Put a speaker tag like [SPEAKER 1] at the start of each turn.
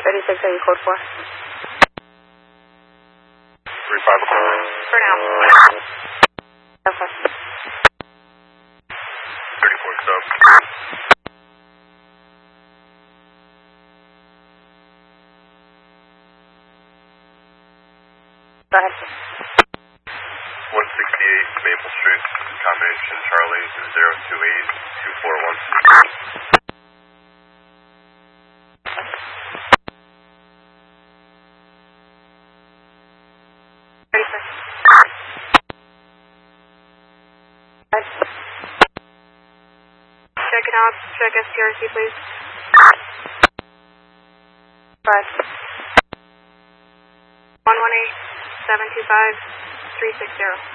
[SPEAKER 1] 3680 code 4.
[SPEAKER 2] 35 o'clock.
[SPEAKER 1] For now. Okay.
[SPEAKER 2] 34 sub.
[SPEAKER 1] Go ahead.
[SPEAKER 2] 168 Maple Street, combination Charlie 028241.
[SPEAKER 1] Ready, sir. Check it out. Check STRC, please. Right. 118-725-360.